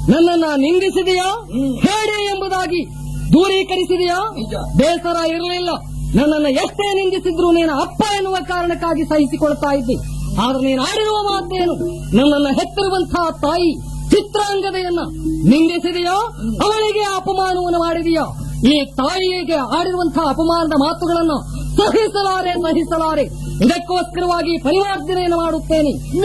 ನನ್ನನ್ನ ನಿಂದಿಸಿದೆಯಾ ಹೇಳಿ ಎಂಬುದಾಗಿ ದೂರೀಕರಿಸಿದೆಯಾ? ಬೇಸರ ಇರಲಿಲ್ಲ. ನನ್ನನ್ನು ಎಷ್ಟೇ ನಿಂದಿಸಿದ್ರು ನೀನು ಅಪ್ಪ ಎನ್ನುವ ಕಾರಣಕ್ಕಾಗಿ ಸಹಿಸಿಕೊಳ್ತಾ ಇದ್ದೆ. ಆದ್ರೆ ನೀನು ಆಡಿರುವ ಮಾತೇನು? ನನ್ನನ್ನು ಹೆತ್ತಿರುವಂತಹ ತಾಯಿ ಚಿತ್ರಾಂಗದೆಯನ್ನ ನಿಂದಿಸಿದೆಯೋ, ಅವಳಿಗೆ ಅಪಮಾನವನ್ನು ಮಾಡಿದೆಯೋ? ಈ ತಾಯಿಗೆ ಆಡಿರುವಂತಹ ಅಪಮಾನದ ಮಾತುಗಳನ್ನು ಸಹಿಸಲಾರೆ. ಇದಕ್ಕೋಸ್ಕರವಾಗಿ ಪರಿವರ್ತನೆಯನ್ನು ಮಾಡುತ್ತೇನೆ.